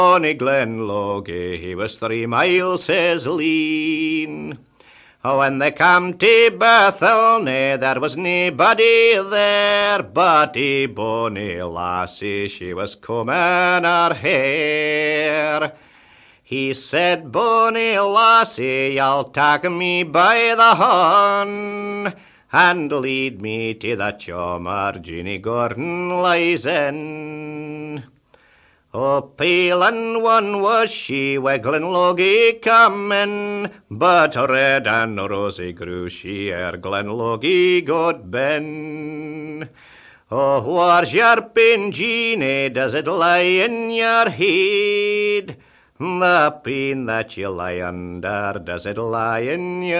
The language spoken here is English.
Bonny Glenlogie, he was 3 miles his lean. Oh, when they come to Bethelney, there was naebody there, but a bonny lassie, she was combing her hair. He said, bonny lassie, you'll take me by the horn, and lead me to the chummer Jeanie Gordon lies in. Oh, pale and one was she, where Glenlogie coming, but red and rosy grew she ere Glenlogie got ben. Oh, where's your pain, Jeanie, does it lie in your head? The pain that you lie under, does it lie in your